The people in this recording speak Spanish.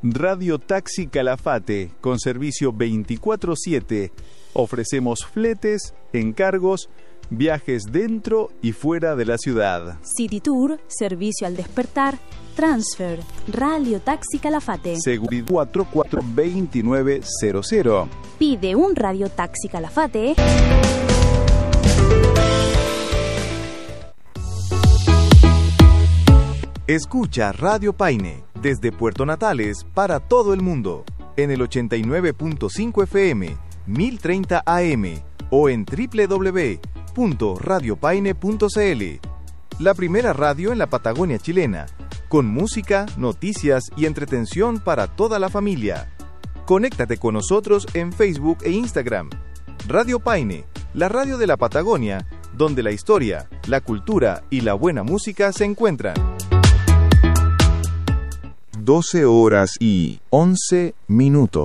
Radio Taxi Calafate, con servicio 24/7. Ofrecemos fletes, encargos, viajes dentro y fuera de la ciudad. City Tour, servicio al despertar, transfer, Radio Taxi Calafate. Seguridad 442900. Pide un Radio Taxi Calafate. Escucha Radio Paine desde Puerto Natales para todo el mundo en el 89.5 FM, 1030 AM o en www.radiopaine.cl. La primera radio en la Patagonia chilena, con música, noticias y entretención para toda la familia. Conéctate con nosotros en Facebook e Instagram. Radio Paine, la radio de la Patagonia, donde la historia, la cultura y la buena música se encuentran. 12 horas y 11 minutos.